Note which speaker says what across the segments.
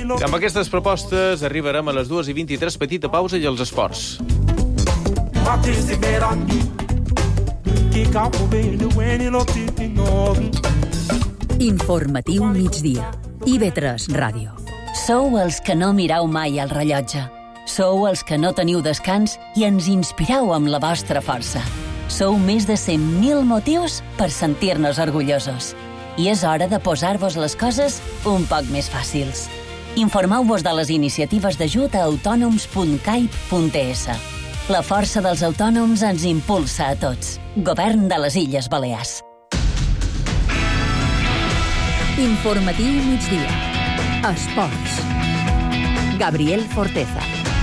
Speaker 1: Amb aquestes propostes arribarem a les 2:23, petita pausa i els esports.
Speaker 2: Informatiu migdia. IB3 Ràdio. Sou els que no mireu mai el rellotge. Sou els que no teniu descans i ens inspireu amb la vostra força. Sou més de 100.000 motius per sentir-nos orgullosos. I és hora de posar-vos les coses un poc més fàcils. Informeu-vos de les iniciatives d'ajut a autònoms.caip.es. La força dels autònoms ens impulsa a tots. Govern de les Illes Balears. Informatiu migdia. Esports. Gabriel Forteza.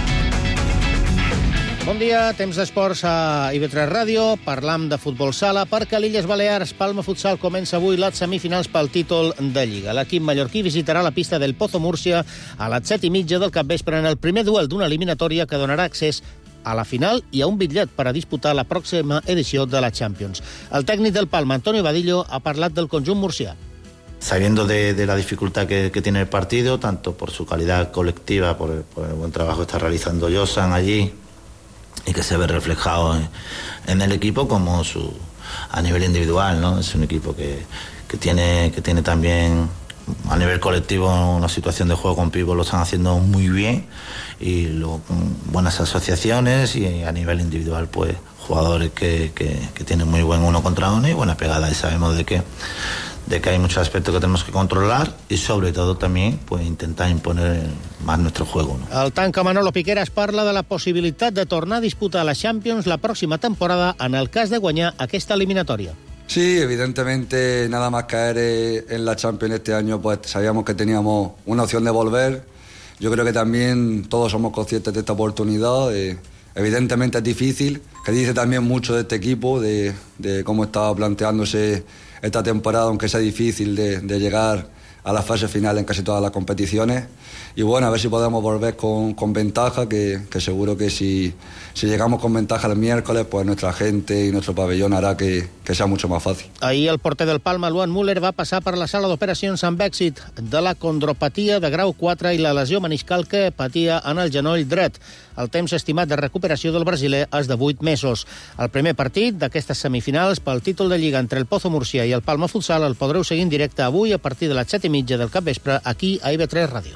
Speaker 3: Bon dia, temps d'esports a IB3 Ràdio. Parlam de futbol sala perquè a l'Illes Balears Palma Futsal comença avui les semifinals pel títol de Lliga. L'equip mallorquí visitarà la pista del Pozo Múrcia a les 7:30 del capvespre en el primer duel d'una eliminatòria que donarà accés a la final i a un bitllet per a disputar la pròxima edició de la Champions. El tècnic del Palma, Antonio Vadillo, ha parlat del conjunt murcià.
Speaker 4: Sabiendo de la dificultad que tiene el partido, tanto por su calidad colectiva, por el buen trabajo que está realizando Josan allí, y que se ve reflejado en el equipo como a nivel individual, ¿no? Es un equipo que tiene también a nivel colectivo una situación de juego con pívot, lo están haciendo muy bien, y luego con buenas asociaciones, y a nivel individual pues jugadores que tienen muy buen uno contra uno y buena pegada, y sabemos de que hay muchos aspectos que tenemos que controlar y sobre todo también pues intentar imponer más nuestro juego, ¿no?
Speaker 3: El tanca Manolo Piqueras parla de la possibilitat de tornar a disputar la Champions la próxima temporada en el cas de guanyar aquesta eliminatòria.
Speaker 5: Sí, evidentemente nada más caer en la Champions este año pues sabíamos que teníamos una opción de volver. Yo creo que también todos somos conscientes de esta oportunidad. Evidentemente es difícil, que dice también mucho de este equipo, de cómo estaba planteándose esta temporada, aunque sea difícil de llegar a la fase final en casi todas las competiciones. Y bueno, a ver si podemos volver con ventaja, que seguro que si llegamos con ventaja el miércoles, pues nuestra gente y nuestro pabellón hará que sea mucho más fácil.
Speaker 3: Ahir el porter del Palma, Luan Müller, va passar per la sala d'operacions amb èxit de la condropatia de grau 4 i la lesió meniscal que patia en el genoll dret. El temps estimat de recuperació del brasiler és de 8 mesos. El primer partit d'aquestes semifinals pel títol de Lliga entre el Pozo Múrcia i el Palma Futsal el podreu seguir en directe avui a partir de les 7:30 del capvespre aquí a IB3 Ràdio.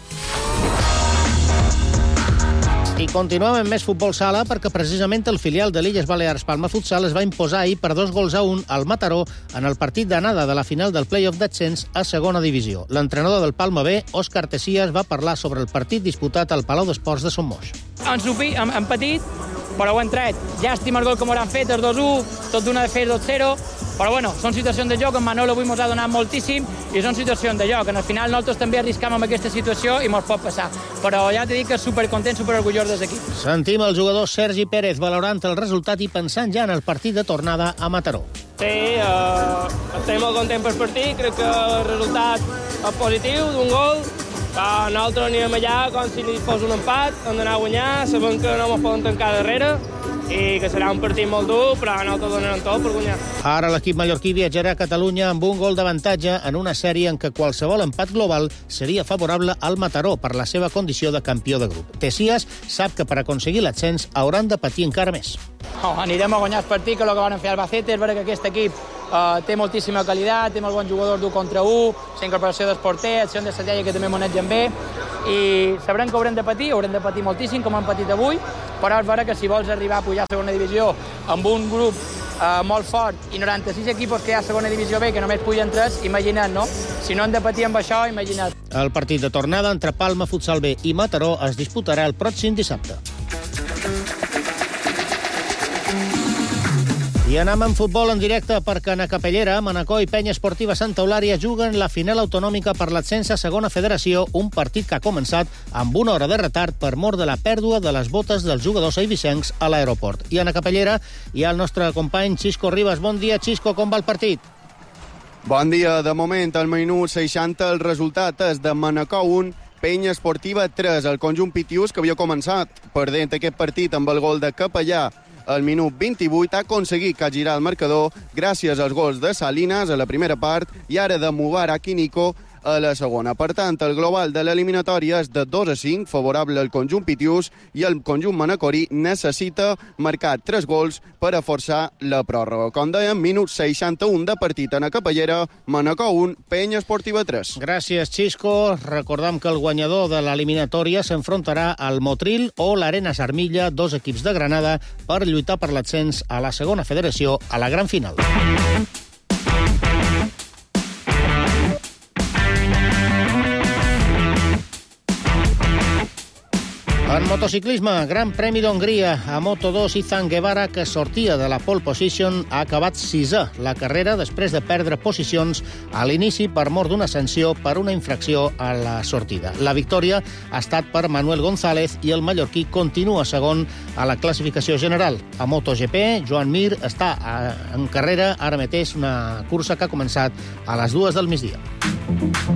Speaker 3: I continuem amb més futbol sala perquè precisament el filial de l'Illes Balears Palma Futsal es va imposar ahir per 2-1 al Mataró en el partit d'anada de la final del play-off d'ascens a segona divisió. L'entrenador del Palma B, Òscar Tessias, va parlar sobre el partit disputat al Palau d'Esports de Son Moix.
Speaker 6: Han patit, però ho han tret. Llàstima el gol que m'hauran fet, el 2-1, tot d'una de fer 2-0, però bueno, són situacions de joc, en Manolo avui mos ha donat moltíssim i són situacions de joc. En el final nosaltres també arriscam amb aquesta situació i mos pot passar, però ja t'he dit que és supercontent, superorgullós de l'equip.
Speaker 3: Sentim el jugador Sergi Pérez valorant el resultat i pensant ja en el partit de tornada a Mataró.
Speaker 7: Sí, estem molt contents pel partit, crec que el resultat és positiu, d'un gol. Nosaltres anirem allà com si fos un empat, hem d'anar a guanyar, sabem que no ens poden tancar darrere i que serà un partit molt dur, però nosaltres donarem tot per guanyar.
Speaker 3: Ara l'equip mallorquí viatjarà a Catalunya amb un gol d'avantatge en una sèrie en què qualsevol empat global seria favorable al Mataró per la seva condició de campió de grup. Tessias sap que per aconseguir l'ascens hauran de patir encara més.
Speaker 6: Anirem a guanyar el partit, que és el que van fer al Albacete. És vera que aquest equip té moltíssima qualitat, té molt bons jugadors d'1 contra 1, la incorporació dels porters, acció de Satella que també manegen bé, i sabrem que haurem de patir moltíssim, com han patit avui, però és vera que si vols arribar a pujar a segona divisió amb un grup molt fort i 96 equipos que hi ha a segona divisió B, que només pugen 3, imagina't, no? Si no hem de patir amb això, imagina't.
Speaker 3: El partit de tornada entre Palma Futsal B i Mataró es disputarà el pròxim dissabte. I anem en futbol en directe perquè a Capellera, Manacor i Penya Esportiva Santa Eulària juguen la final autonòmica per l'ascens a segona federació, un partit que ha començat amb una hora de retard per mor de la pèrdua de les botes dels jugadors eivissencs a l'aeroport. I a Capellera hi ha el nostre company Xisco Ribas. Bon dia, Xisco, com va el partit?
Speaker 8: Bon dia. De moment, al minut 60, el resultat és de Manacor 1, Penya Esportiva 3. El conjunt pitius, que havia començat perdent aquest partit amb el gol de Capellà al minut 28, ha aconseguit capgirar el marcador gràcies als gols de Salinas a la primera part i ara de Mubarak i Nico a la segona. Per tant, el global de l'eliminatòria és de 2-5, favorable al conjunt pitiús, i el conjunt manacorí necessita marcar 3 gols per a forçar la pròrroga. Com dèiem, minut 61 de partit en a Capellera, Manacor 1, Penya Esportiva 3.
Speaker 3: Gràcies, Xisco. Recordam que el guanyador de l'eliminatòria s'enfrontarà al Motril o l'Arena Sarmilla, 2 equips de Granada, per lluitar per l'ascens a la segona federació a la gran final. En motociclisme, Gran Premi d'Hongria. A Moto2, Izan Guevara, que sortia de la pole position, ha acabat 6è la carrera després de perdre posicions a l'inici per mort d'una sanció per una infracció a la sortida. La victòria ha estat per Manuel González i el mallorquí continua segon a la classificació general. A MotoGP, Joan Mir està en carrera ara mateix, una cursa que ha començat a les 2 del migdia.